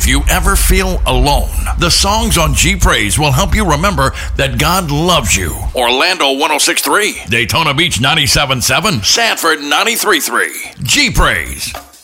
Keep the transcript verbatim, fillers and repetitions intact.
If you ever feel alone, the songs on G Praise will help you remember that God loves you. Orlando one oh six point three, Daytona Beach ninety-seven point seven, Sanford ninety-three point three. G Praise.